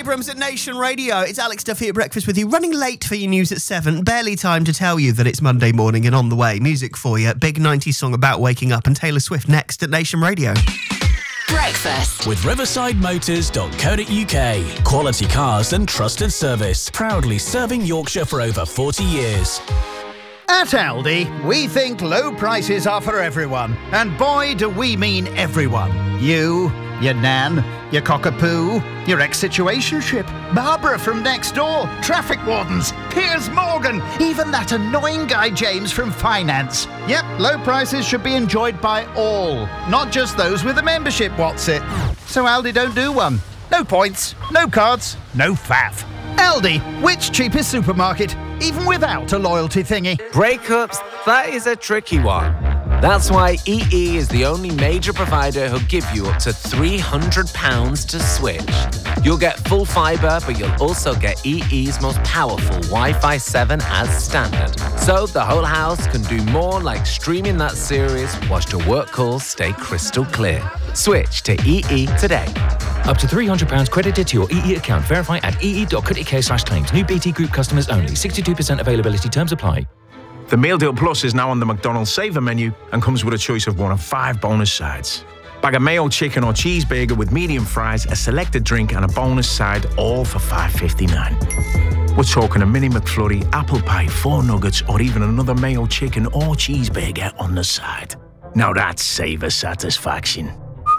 Abrams at Nation Radio. It's Alex Duffy at breakfast with you, running late for your news at 7. Barely time to tell you that it's Monday morning and on the way. Music for you, big 90s song about waking up, and Taylor Swift next at Nation Radio. Breakfast with riversidemotors.co.uk. Quality cars and trusted service. Proudly serving Yorkshire for over 40 years. At Aldi, we think low prices are for everyone. And boy, do we mean everyone. You, your nan, your cockapoo, your ex-situationship, Barbara from next door, traffic wardens, Piers Morgan, even that annoying guy James from finance. Yep, low prices should be enjoyed by all, not just those with a membership, what's it? So Aldi don't do one. No points, no cards, no faff. Aldi, which cheapest supermarket, even without a loyalty thingy? Breakups, that is a tricky one. That's why EE is the only major provider who'll give you up to £300 to switch. You'll get full fibre, but you'll also get EE's most powerful Wi-Fi 7 as standard. So the whole house can do more, like streaming that series whilst your work calls stay crystal clear. Switch to EE today. Up to £300 credited to your EE account. Verify at ee.co.uk/claims. New BT Group customers only. 62% availability terms apply. The Meal Deal Plus is now on the McDonald's Saver menu and comes with a choice of one of 5 bonus sides. Bag of mayo, chicken or cheeseburger with medium fries, a selected drink and a bonus side, all for $5.59. We're talking a mini McFlurry, apple pie, 4 nuggets or even another mayo, chicken or cheeseburger on the side. Now that's Saver satisfaction.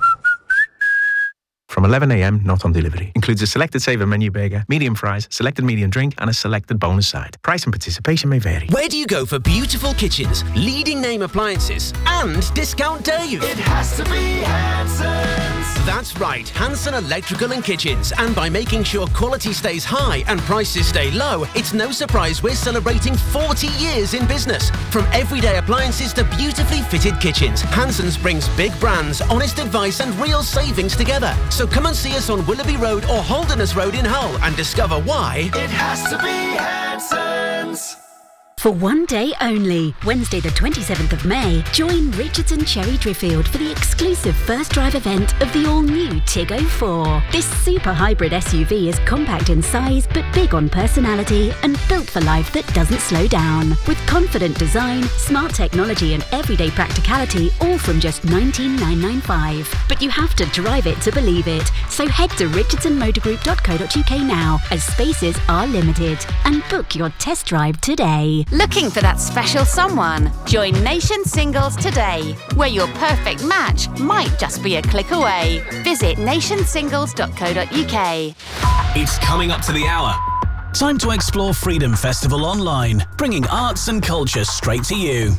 From 11 a.m, not on delivery. Includes a selected Saver menu burger, medium fries, selected medium drink and a selected bonus side. Price and participation may vary. Where do you go for beautiful kitchens, leading name appliances and discount days? It has to be Hanson's. That's right, Hanson Electrical and Kitchens. And by making sure quality stays high and prices stay low, it's no surprise we're celebrating 40 years in business. From everyday appliances to beautifully fitted kitchens, Hanson's brings big brands, honest advice and real savings together. So come and see us on Willoughby Road or Holderness Road in Hull and discover why it has to be Hanson's. For one day only, Wednesday the 27th of May, join Richardson Cherry Driffield for the exclusive first drive event of the all-new Tiggo 4. This super hybrid SUV is compact in size but big on personality and built for life that doesn't slow down. With confident design, smart technology and everyday practicality, all from just $19,995. But you have to drive it to believe it. So head to richardsonmotorgroup.co.uk now, as spaces are limited, and book your test drive today. Looking for that special someone? Join Nation Singles today, where your perfect match might just be a click away. Visit nationsingles.co.uk. It's coming up to the hour. Time to explore Freedom Festival online, bringing arts and culture straight to you.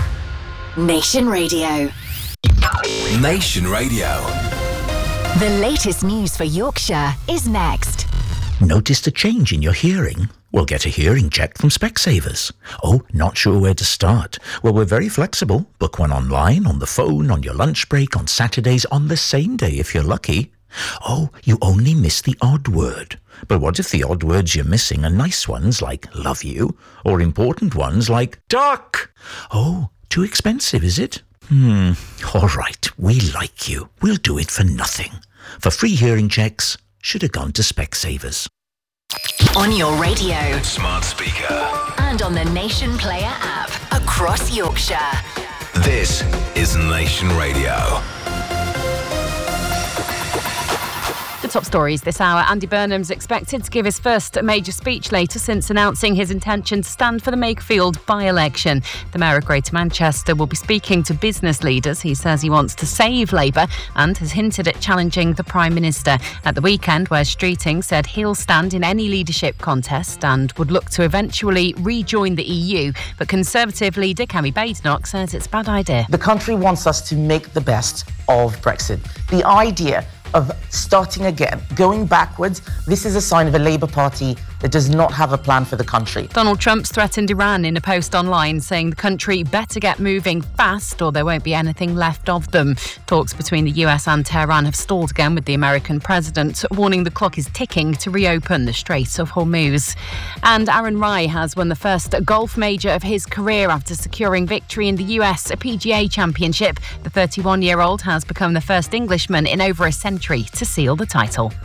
Nation Radio. Nation Radio. The latest news for Yorkshire is next. Noticed a change in your hearing? Well, get a hearing check from Specsavers. Oh, not sure where to start? Well, we're very flexible. Book one online, on the phone, on your lunch break, on Saturdays, on the same day if you're lucky. Oh, you only miss the odd word. But what if the odd words you're missing are nice ones like love you, or important ones like duck? Oh, too expensive, is it? All right, we like you. We'll do it for nothing. For free hearing checks, should have gone to Specsavers. On your radio, smart speaker, and on the Nation Player app across Yorkshire. This is Nation Radio. The top stories this hour. Andy Burnham's expected to give his first major speech later since announcing his intention to stand for the Makefield by-election. The Mayor of Greater Manchester will be speaking to business leaders. He says he wants to save Labour and has hinted at challenging the Prime Minister. At the weekend, Wes Streeting said he'll stand in any leadership contest and would look to eventually rejoin the EU. But Conservative leader Kemi Badenoch says it's a bad idea. The country wants us to make the best of Brexit. The idea of starting again, going backwards, this is a sign of a Labour Party that does not have a plan for the country. Donald Trump's threatened Iran in a post online, saying the country better get moving fast or there won't be anything left of them. Talks between the US and Tehran have stalled again, with the American president warning the clock is ticking to reopen the Strait of Hormuz. And Aaron Rai has won the first golf major of his career after securing victory in the US PGA Championship. The 31-year-old has become the first Englishman in over a century to seal the title.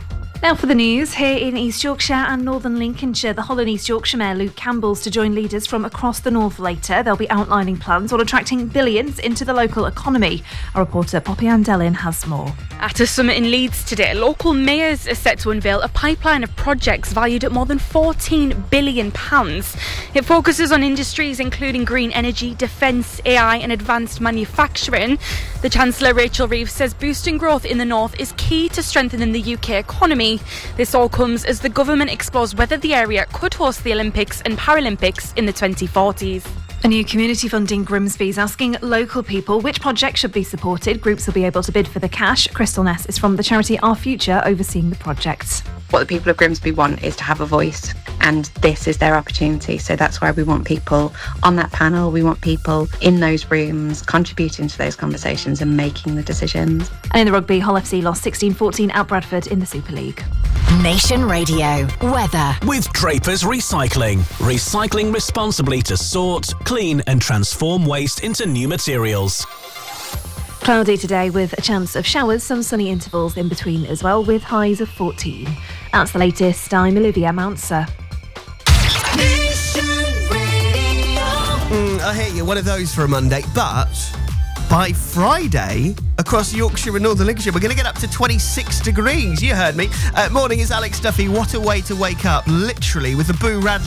Now for the news, here in East Yorkshire and Northern Lincolnshire, the Holland East Yorkshire Mayor Luke Campbell's to join leaders from across the north later. They'll be outlining plans on attracting billions into the local economy. Our reporter Poppy Andelin has more. At a summit in Leeds today, local mayors are set to unveil a pipeline of projects valued at more than £14 billion. It focuses on industries including green energy, defence, AI and advanced manufacturing. The Chancellor, Rachel Reeves, says boosting growth in the north is key to strengthening the UK economy. This all comes as the government explores whether the area could host the Olympics and Paralympics in the 2040s. A new community funding Grimsby is asking local people which projects should be supported. Groups will be able to bid for the cash. Crystal Ness is from the charity Our Future, overseeing the projects. What the people of Grimsby want is to have a voice, and this is their opportunity. So that's why we want people on that panel. We want people in those rooms contributing to those conversations and making the decisions. And in the rugby, Hull FC lost 16-14 at Bradford in the Super League. Nation Radio weather with Draper's Recycling. Recycling responsibly to sort, clean and transform waste into new materials. Cloudy today with a chance of showers, some sunny intervals in between as well, with highs of 14. That's the latest. I'm Olivia Mounser. I hear you, one of those for a Monday, but by Friday, across Yorkshire and Northern Lincolnshire, we're going to get up to 26 degrees. You heard me. Morning, it's Alex Duffy. What a way to wake up, literally, with the Boo Radley